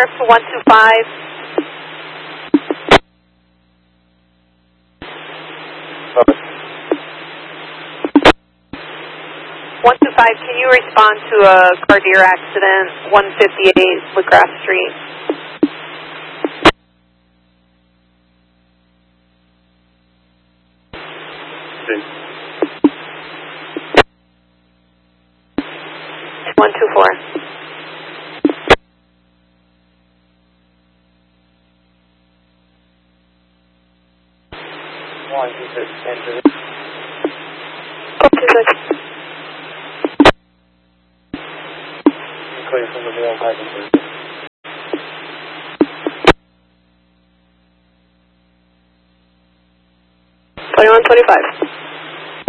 to 125. 125, can you respond to a car deer accident, 158 LaGrasse Street? Sí. 124. Okay, good. Clear from the Real Highway. 2125.